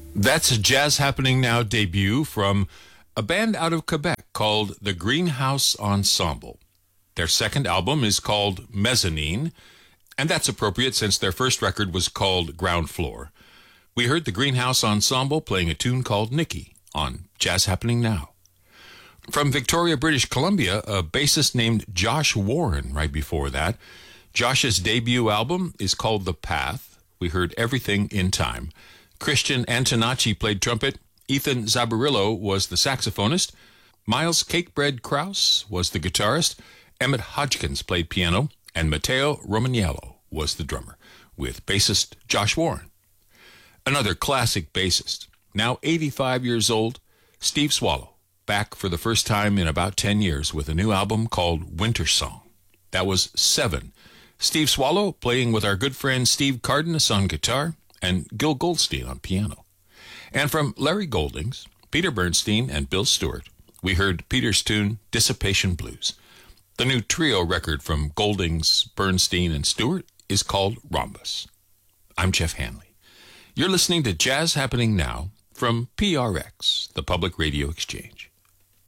That's a Jazz Happening Now debut from a band out of Quebec called the Greenhouse Ensemble. Their second album is called Mezzanine, and that's appropriate since their first record was called Ground Floor. We heard the Greenhouse Ensemble playing a tune called Nikki on Jazz Happening Now. From Victoria, British Columbia, a bassist named Josh Warren right before that. Josh's debut album is called The Path. We heard Everything in Time. Christian Antonacci played trumpet. Ethan Zabarillo was the saxophonist. Miles Cakebread Krause was the guitarist. Emmett Hodgkins played piano. And Matteo Romagnello was the drummer, with bassist Josh Warren. Another classic bassist, now 85 years old, Steve Swallow, back for the first time in about 10 years with a new album called Winter Song. That was 7. Steve Swallow playing with our good friend Steve Cardenas on guitar and Gil Goldstein on piano. And from Larry Goldings, Peter Bernstein, and Bill Stewart, we heard Peter's tune Dissipation Blues. The new trio record from Goldings, Bernstein, and Stewart is called Rhombus. I'm Jeff Hanley. You're listening to Jazz Happening Now from PRX, the Public Radio Exchange.